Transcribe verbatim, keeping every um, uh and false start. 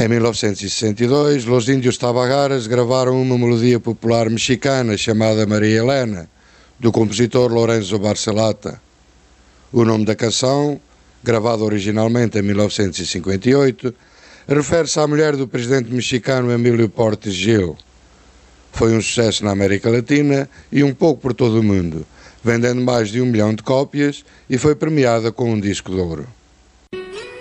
Em mil novecentos e sessenta e dois, Los Índios Tabagaras gravaram uma melodia popular mexicana chamada Maria Helena, do compositor Lorenzo Barcelata. O nome da canção, gravada originalmente em mil novecentos e cinquenta e oito, refere-se à mulher do presidente mexicano Emílio Portes Gil. Foi um sucesso na América Latina e um pouco por todo o mundo, vendendo mais de um milhão de cópias, e foi premiada com um disco de ouro.